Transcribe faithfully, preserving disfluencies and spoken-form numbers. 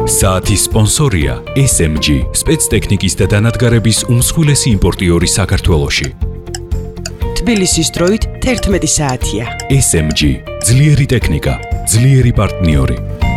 საათის სპონსორია S M G, სპეცტექნიკის და დანადგარების უმსხვილესი იმპორტიორი საქართველოში. თბილისის დროით თერთმეტი საათია. S M G, ძლიერი ტექნიკა, ძლიერი პარტნიორი.